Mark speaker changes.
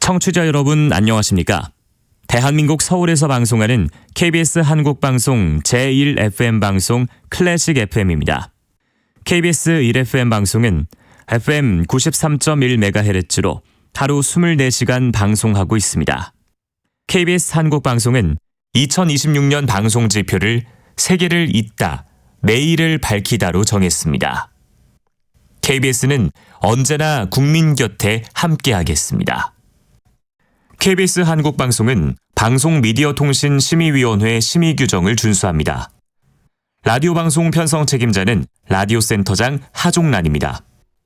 Speaker 1: 청취자 여러분 안녕하십니까? 대한민국 서울에서 방송하는 KBS 한국방송 제1FM 방송 클래식 FM입니다. KBS 1FM 방송은 FM 93.1MHz로 하루 24시간 방송하고 있습니다. KBS 한국방송은 2026년 방송 지표를 세계를 잇다, 내일을 밝히다로 정했습니다. KBS는 언제나 국민 곁에 함께하겠습니다. KBS 한국방송은 방송미디어통신심의위원회 심의 규정을 준수합니다. 라디오 방송 편성 책임자는 라디오센터장 하종란입니다.